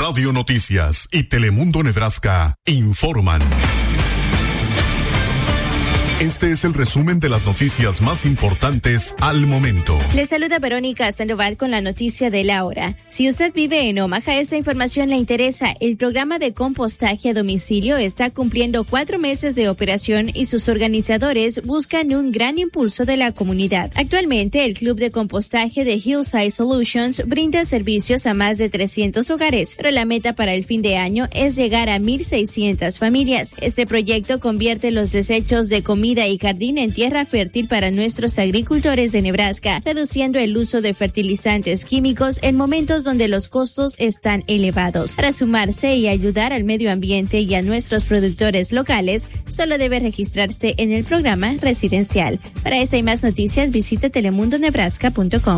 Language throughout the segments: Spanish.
Radio Noticias y Telemundo Nebraska informan. Este es el resumen de las noticias más importantes al momento. Le saluda Verónica Sandoval con la noticia de la hora. Si usted vive en Omaha, esta información le interesa. El programa de compostaje a domicilio está cumpliendo 4 meses de operación y sus organizadores buscan un gran impulso de la comunidad. Actualmente, el club de compostaje de Hillside Solutions brinda servicios a más de 300 hogares, pero la meta para el fin de año es llegar a 1,600 familias. Este proyecto convierte los desechos de comida y jardín en tierra fértil para nuestros agricultores de Nebraska, reduciendo el uso de fertilizantes químicos en momentos donde los costos están elevados. Para sumarse y ayudar al medio ambiente y a nuestros productores locales, solo debe registrarse en el programa residencial. Para esa y más noticias, visite telemundonebraska.com.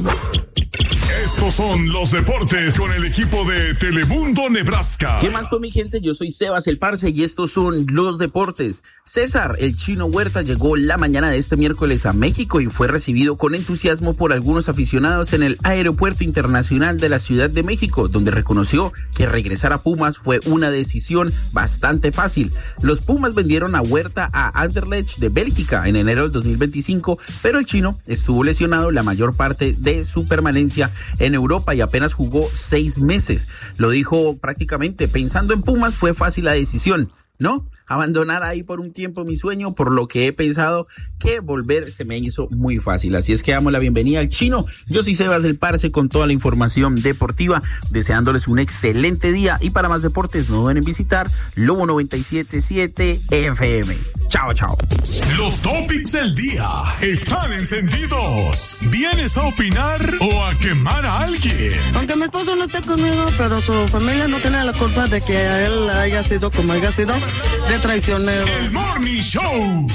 Estos son los deportes con el equipo de Telemundo Nebraska. ¿Qué más, pues, mi gente? Yo soy Sebas el Parce y estos son los deportes. César el Chino Huerta llegó la mañana de este miércoles a México y fue recibido con entusiasmo por algunos aficionados en el Aeropuerto Internacional de la Ciudad de México, donde reconoció que regresar a Pumas fue una decisión bastante fácil. Los Pumas vendieron a Huerta a Anderlecht de Bélgica en enero del 2025, pero el Chino estuvo lesionado la mayor parte de su permanencia en Europa y apenas jugó 6 meses. Lo dijo prácticamente: pensando en Pumas fue fácil la decisión, ¿no? Abandonar ahí por un tiempo mi sueño, por lo que he pensado que volver se me hizo muy fácil. Así es que damos la bienvenida al Chino. Yo soy Sebas el Parce con toda la información deportiva, deseándoles un excelente día, y para más deportes no duden en visitar Lobo 97.7 FM. Chao, chao. Los topics del día están encendidos. ¿Vienes a opinar o a quemar a alguien? Aunque mi esposo no esté conmigo, pero su familia no tiene la culpa de que a él haya sido como haya sido, de traicionero. El Morning Show.